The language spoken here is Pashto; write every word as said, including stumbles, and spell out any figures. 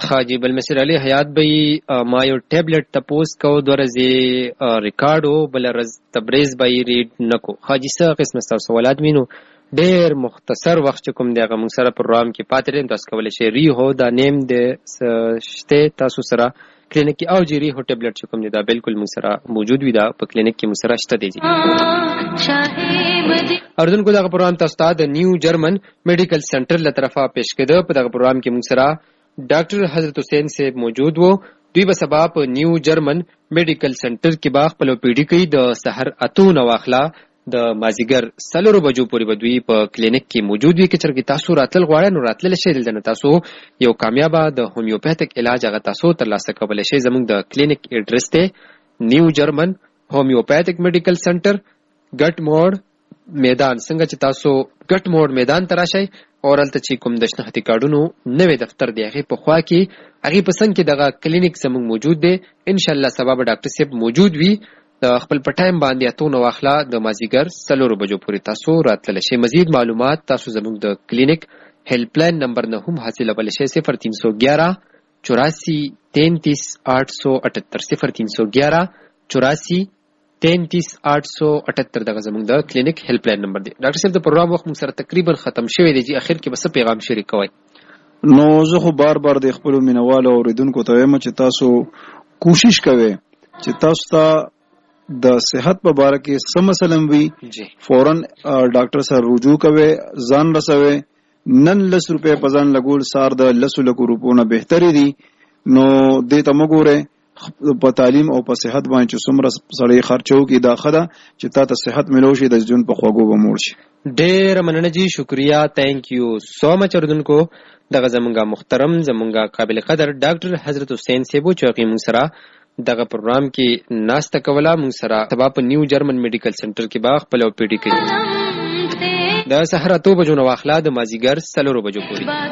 حاجی بل مسیر علی حیات بی ما یو ټیبلټ تپوس کو دورځي ریکارډو بل رز تبریز بی ریډ نکو حاجی سره قسم تاسو سوالات مينو ډیر مختصر وخت کوم دی هغه موږ سره پروګرام کې پاتې ریم تاسو کولای شئ ری هو دا نیم د شته تاسو سره کلینیک او جری هو ټیبلټ کوم دی دا بالکل موږ سره موجود وي دا په کلینیک کې موږ سره شته دی اردن کو دا پروګرام تاسو ته د نیو جرمن میډیکل سنټر له طرفه پیش کړه په دا پروګرام کې موږ سره ډاکټر حضرت حسین سے موجود وو دوی به سبا په نیو جرمن میډیکل سنټر کې باغ په لوپیډي کې د سحر اتون واخلا د مازیګر سلورو بجو پورې بدوی په کلینیک کې موجود وي چې چرګي تاسو راتل غواړئ نو راتل شئ دلته تاسو یو کامیاب د هومیوپیتھیک علاج هغه تاسو ترلاسه کولای شئ زموږ د کلینیک ایډرس ته نیو جرمن هومیوپیتھیک میډیکل سنټر ګټ موډ میدان څنګه چې تاسو ګټ موډ میدان تراشئ اورلته چې کوم د شناختی کارډونو نوې دفتر دی هغه په خوا کې هغه پسند کې دغه کلینیک زموږ موجود دی ان شاء الله سبا به ډاکټر صاحب موجود وي د خپل پټایم باندې اتو نو واخلا د مازیګر سلورو بجو پورې تاسو راتل شئ مزید معلومات تاسو زموږ د کلینیک هیلپ لاین نمبر نه هم حاصلولی شئ صفر تین سو گیارہ چوراسی تینتیس آٹھ سو اٹھتر صفر تین سو گیارہ چوراسی تینتیس آٹھ سو اٹھتر دغه زموږ د کلینیک هیلپ لاین نمبر دی ډاکټر صاحب د پروګرام وخت موږ سره تقریبا ختم شوی دی چې اخر کې بس پیغام شریک کوئ نو زه خو بار بار د خپل مینوالو اوریدونکو ته وایم چې تاسو کوشش کوئ چې تاسو ته د صحت په باره کې سم مسلم وي فورن ډاکټر سره رجوع کوي ځان رسوي نن لس روپے په ځان لګول سار د لسو لکو روپو نه بهتري دي نو دې ته موږ په تعلیم او په صحت باندې چې څومره سړی خرچو کې داخله چې تا ته صحت ملو شي د ژوند په خوږو به موړ شي ډېر مننه جی شکریا تھینک یو سو مچ اردوونکو دغه زمونږه محترم زمونږه قابل قدر ډاکټر حضرت حسین صاحب چې موږ سره دغه پروګرام کې ناسته کوله موږ سره سبا په نیو جرمن میډیکل سنټر کې باغ په لو پی ډي کې د سحر اتو بجو نو واخلا د مازیګر سلورو بجو پورې